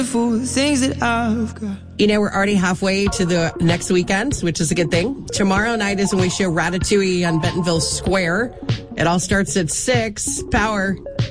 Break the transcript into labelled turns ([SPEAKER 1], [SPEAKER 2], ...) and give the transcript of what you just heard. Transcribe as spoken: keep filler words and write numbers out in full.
[SPEAKER 1] for the things that I've got.
[SPEAKER 2] You know, we're already halfway to the next weekend, which is a good thing. Tomorrow night is when we show Ratatouille on Bentonville Square. It all starts at six. Power.